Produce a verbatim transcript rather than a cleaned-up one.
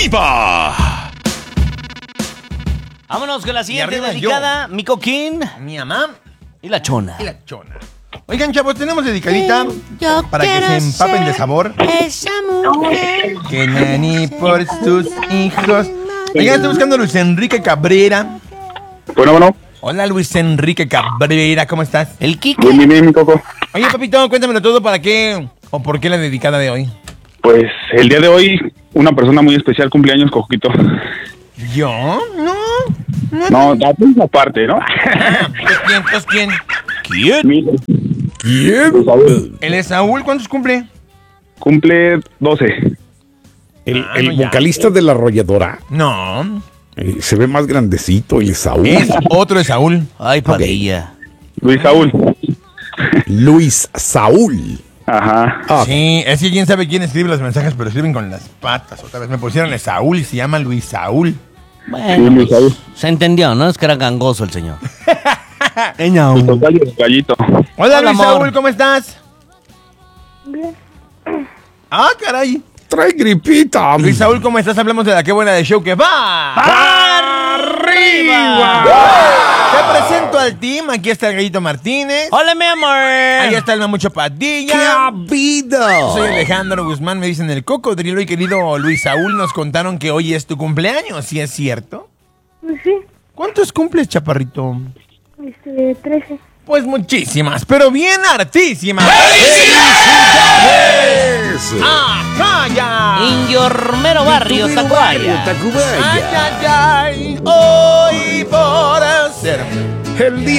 arriba! Vámonos con la siguiente arriba dedicada, mi coquín Mi mamá y la chona. y la chona. Oigan, chavos, tenemos dedicadita Yo para que quiero se empapen de ser sabor. Esa mujer. Que nani por sus hijos. Oigan, estoy buscando a Luis Enrique Cabrera. Bueno, bueno. Hola, Luis Enrique Cabrera, ¿cómo estás? El Kike. Bien, bien, bien, mi Coco. Oye, papito, cuéntamelo todo, ¿para qué o por qué la dedicada de hoy? Pues el día de hoy, una persona muy especial cumpleaños, Coquito. ¿Yo? No. No. No, date una parte, ¿no? Ah, ¿pues quién? ¿Pues quién? ¿Quién? Mira, ¿Quién? Saúl ¿El Esaúl cuántos cumple? cumple doce. ¿El, Ah, el no, ya. vocalista de La Arrolladora? No. Eh, se ve más grandecito el Saúl. Es otro Esaúl. Ay, Padilla. Luis Saúl. Luis Saúl. Ajá. Ah, Sí, es que quién sabe quién escribe los mensajes, pero escriben con las patas. Otra vez me pusieron Esaúl y se llama Luis Saúl. Sí, Bueno, Luis Saúl. se entendió, ¿no? Es que era gangoso el señor. Luis Tocayo, Gallito. Hola, Hola, Luis amor. Saúl, ¿cómo estás? Bien. Ah, caray. trae gripita. Luis Saúl, ¿cómo estás? Hablamos de la qué buena de show que va. ¡Arriba! Te presento al team. Aquí está el Gallito Martínez. ¡Hola, mi amor! Ahí está el Mamucho ¡Qué Padilla. habido! Soy Alejandro Guzmán, me dicen el cocodrilo. Y querido Luis Saúl, nos contaron que hoy es tu cumpleaños. ¿Sí es cierto? Sí, ¿Cuántos cumples, chaparrito? este, trece. Pues muchísimas, pero bien hartísimas. ¡Acaya! In your mero barrio, Tacubaya. ¡Ay, ay, ay! Hoy por ser El día